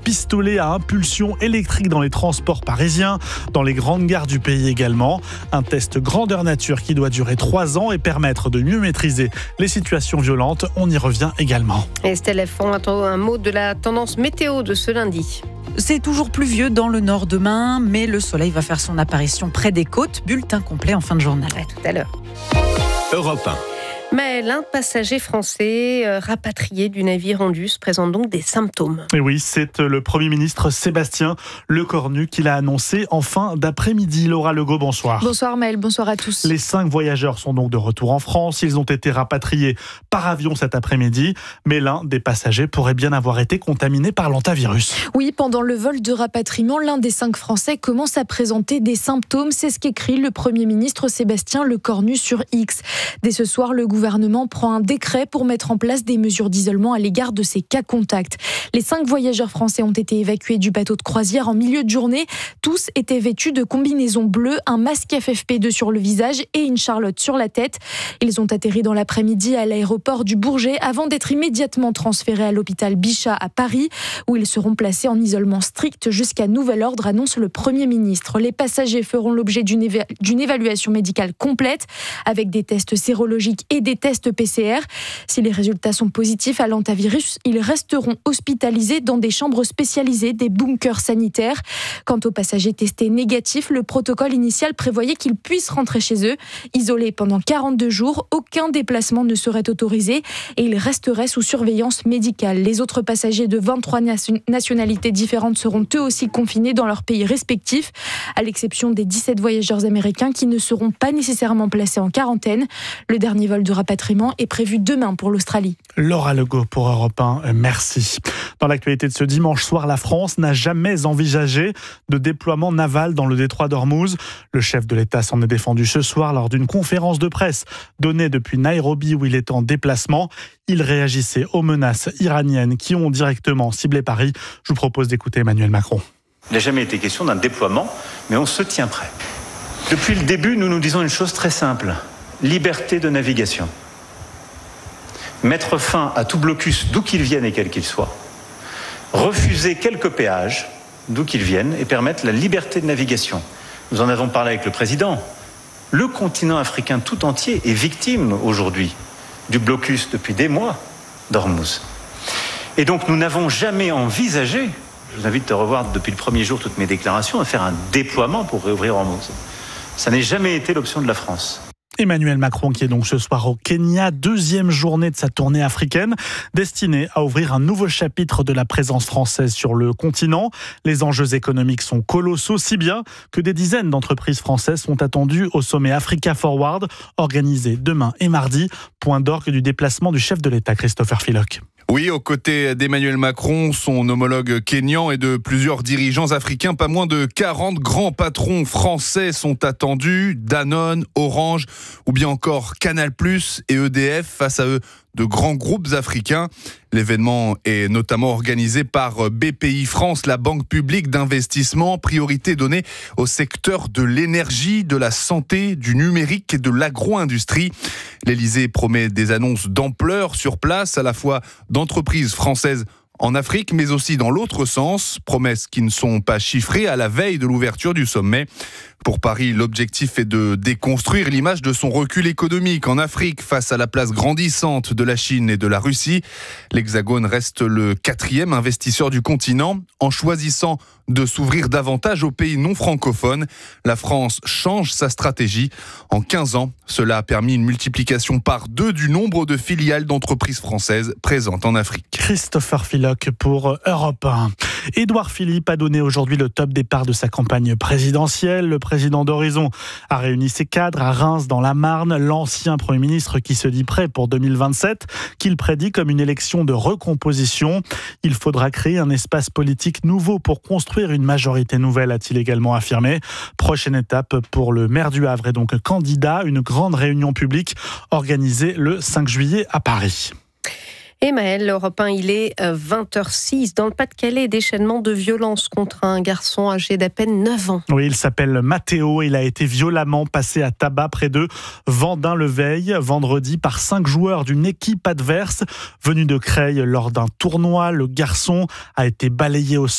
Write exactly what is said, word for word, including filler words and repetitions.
pistolet à impulsion électrique dans les transports parisiens, dans les grandes gares du pays également. Un test grandeur nature qui doit durer trois ans et permettre de mieux maîtriser les situations violentes. On y revient également. Estelle Font, un mot de la tendance météo de ce lundi. C'est toujours pluvieux dans le nord demain, mais le soleil va faire son apparition près des côtes. Bulletin complet en fin de journal. À tout à l'heure. Europe un. Mais l'un passager français euh, rapatrié du navire Andus présente donc des symptômes. Et oui, c'est le Premier ministre Sébastien Lecornu qui l'a annoncé en fin d'après-midi. Laura Legault, bonsoir. Bonsoir Maël, bonsoir à tous. Les cinq voyageurs sont donc de retour en France. Ils ont été rapatriés par avion cet après-midi. Mais l'un des passagers pourrait bien avoir été contaminé par l'hantavirus. Oui, pendant le vol de rapatriement, l'un des cinq Français commence à présenter des symptômes. C'est ce qu'écrit le Premier ministre Sébastien Lecornu sur X. Dès ce soir, le gouvernement Le gouvernement prend un décret pour mettre en place des mesures d'isolement à l'égard de ces cas contacts. Les cinq voyageurs français ont été évacués du bateau de croisière en milieu de journée. Tous étaient vêtus de combinaisons bleues, un masque F F P deux sur le visage et une charlotte sur la tête. Ils ont atterri dans l'après-midi à l'aéroport du Bourget avant d'être immédiatement transférés à l'hôpital Bichat à Paris, où ils seront placés en isolement strict jusqu'à nouvel ordre, annonce le Premier ministre. Les passagers feront l'objet d'une, éva- d'une évaluation médicale complète avec des tests sérologiques et des des tests P C R. Si les résultats sont positifs à l'hantavirus, ils resteront hospitalisés dans des chambres spécialisées, des bunkers sanitaires. Quant aux passagers testés négatifs, le protocole initial prévoyait qu'ils puissent rentrer chez eux. Isolés pendant quarante-deux jours, aucun déplacement ne serait autorisé et ils resteraient sous surveillance médicale. Les autres passagers de vingt-trois nation- nationalités différentes seront eux aussi confinés dans leur pays respectifs, à l'exception des dix-sept voyageurs américains qui ne seront pas nécessairement placés en quarantaine. Le dernier vol de rapatriement est prévu demain pour l'Australie. Laura Legault pour Europe un, merci. Dans l'actualité de ce dimanche soir, la France n'a jamais envisagé de déploiement naval dans le détroit d'Ormuz. Le chef de l'État s'en est défendu ce soir lors d'une conférence de presse donnée depuis Nairobi où il est en déplacement. Il réagissait aux menaces iraniennes qui ont directement ciblé Paris. Je vous propose d'écouter Emmanuel Macron. Il n'a jamais été question d'un déploiement, mais on se tient prêt. Depuis le début, nous nous disons une chose très simple. Liberté de navigation. Mettre fin à tout blocus d'où qu'il vienne et quel qu'il soit. Refuser quelques péages d'où qu'ils viennent et permettre la liberté de navigation. Nous en avons parlé avec le président. Le continent africain tout entier est victime aujourd'hui du blocus depuis des mois d'Ormuz. Et donc nous n'avons jamais envisagé, je vous invite à revoir depuis le premier jour toutes mes déclarations, à faire un déploiement pour réouvrir Ormuz. Ça n'a jamais été l'option de la France. Emmanuel Macron qui est donc ce soir au Kenya, deuxième journée de sa tournée africaine, destinée à ouvrir un nouveau chapitre de la présence française sur le continent. Les enjeux économiques sont colossaux, si bien que des dizaines d'entreprises françaises sont attendues au sommet Africa Forward, organisé demain et mardi, point d'orgue du déplacement du chef de l'État, Christopher Philock. Oui, aux côtés d'Emmanuel Macron, son homologue kényan et de plusieurs dirigeants africains, pas moins de quarante grands patrons français sont attendus. Danone, Orange ou bien encore Canal plus et E D F, face à eux de grands groupes africains. L'événement est notamment organisé par B P I France, la banque publique d'investissement, priorité donnée au secteur de l'énergie, de la santé, du numérique et de l'agro-industrie. L'Élysée promet des annonces d'ampleur sur place, à la fois d'entreprises françaises en Afrique, mais aussi dans l'autre sens. Promesses qui ne sont pas chiffrées à la veille de l'ouverture du sommet. Pour Paris, l'objectif est de déconstruire l'image de son recul économique en Afrique face à la place grandissante de la Chine et de la Russie. L'Hexagone reste le quatrième investisseur du continent. En choisissant de s'ouvrir davantage aux pays non francophones, la France change sa stratégie. En quinze ans, cela a permis une multiplication par deux du nombre de filiales d'entreprises françaises présentes en Afrique. Christopher Philock pour Europe un. Édouard Philippe a donné aujourd'hui le top départ de sa campagne présidentielle. Le président d'Horizon a réuni ses cadres à Reims dans la Marne. L'ancien Premier ministre qui se dit prêt pour deux mille vingt-sept, qu'il prédit comme une élection de recomposition. Il faudra créer un espace politique nouveau pour construire une majorité nouvelle, a-t-il également affirmé. Prochaine étape pour le maire du Havre et donc candidat, une grande réunion publique organisée le cinq juillet à Paris. Et Maël, Europe un, il est vingt heures six. Dans le Pas-de-Calais, déchaînement de violence contre un garçon âgé d'à peine neuf ans. Oui, il s'appelle Mathéo. Il a été violemment passé à tabac près de Vendin-le-Veil vendredi par cinq joueurs d'une équipe adverse venus de Creil lors d'un tournoi. Le garçon a été balayé au sol.